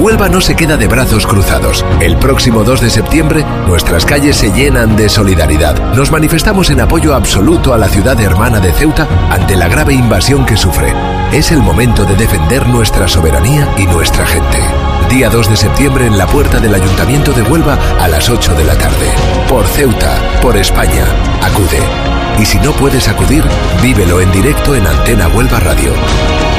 Huelva no se queda de brazos cruzados. El próximo 2 de septiembre, nuestras calles se llenan de solidaridad. Nos manifestamos en apoyo absoluto a la ciudad hermana de Ceuta ante la grave invasión que sufre. Es el momento de defender nuestra soberanía y nuestra gente. Día 2 de septiembre en la puerta del Ayuntamiento de Huelva a las 8 de la tarde. Por Ceuta, por España. Acude. Y si no puedes acudir, vívelo en directo en Antena Huelva Radio.